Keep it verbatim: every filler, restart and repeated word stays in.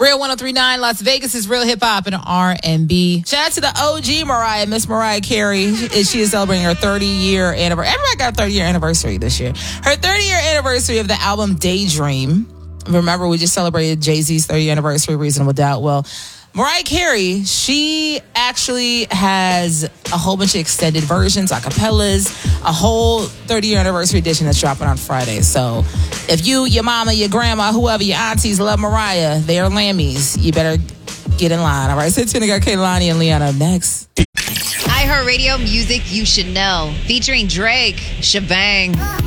Real one oh three point nine, Las Vegas is real hip hop and R and B. Shout out to the O G Mariah, Miss Mariah Carey. She is celebrating her thirty-year anniversary. Everybody got a thirty-year anniversary this year. Her thirty-year anniversary of the album Daydream. Remember, we just celebrated Jay-Z's thirtieth anniversary, Reasonable Doubt. Well, Mariah Carey, she actually has a whole bunch of extended versions, acapellas, a whole thirty-year anniversary edition that's dropping on Friday. So if you, your mama, your grandma, whoever, your aunties love Mariah, they are Lammies. You better get in line. All right, so tune in. Got Kaylani and Leon up next. iHeartRadio music you should know. Featuring Drake, Shebang.